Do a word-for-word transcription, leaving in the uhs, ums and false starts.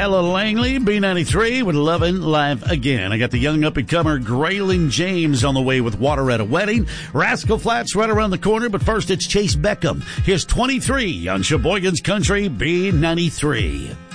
Ella Langley, B ninety-three, with Lovin' Life Again. I got the young up-and-comer Graylin James on the way with Water at a Wedding. Rascal Flatts right around the corner, but first it's Chase Beckham. Here's twenty-three on Sheboygan's Country, B ninety-three.